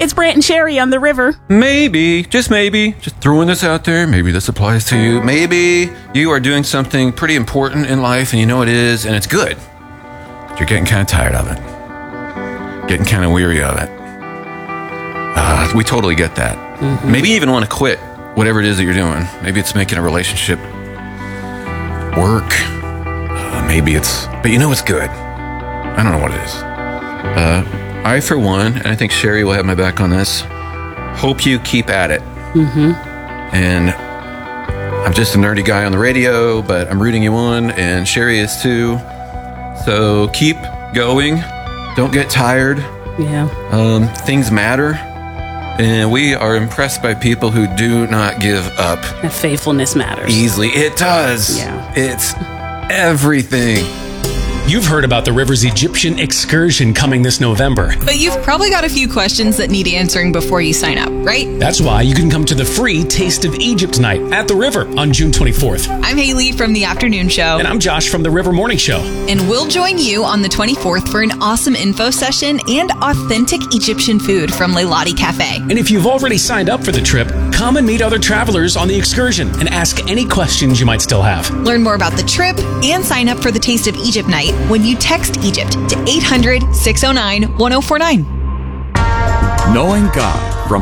It's Brant and Sherry on the river. Maybe, just throwing this out there, maybe this applies to you. Maybe you are doing something pretty important in life and you know it is, and it's good. But you're getting kind of tired of it. Getting kind of weary of it. We totally get that. Mm-hmm. Maybe you even want to quit whatever it is that you're doing. Maybe it's making a relationship work. Maybe it's, but you know it's good. I don't know what it is. I, for one, and I think Sherry will have my back on this, hope you keep at it. Mm-hmm. And I'm just a nerdy guy on the radio, but I'm rooting you on, and Sherry is too. So keep going. Don't get tired. Yeah. Things matter. And we are impressed by people who do not give up. And faithfulness matters. Easily. It does. Yeah. It's everything. You've heard about the River's Egyptian excursion coming this November. But you've probably got a few questions that need answering before you sign up, right? That's why you can come to the free Taste of Egypt night at the River on June 24th. I'm Haley from The Afternoon Show. And I'm Josh from the River Morning Show. And we'll join you on the 24th for an awesome info session and authentic Egyptian food from Leilani Cafe. And if you've already signed up for the trip, come and meet other travelers on the excursion and ask any questions you might still have. Learn more about the trip and sign up for the Taste of Egypt night when you text Egypt to 800-609-1049. Knowing God from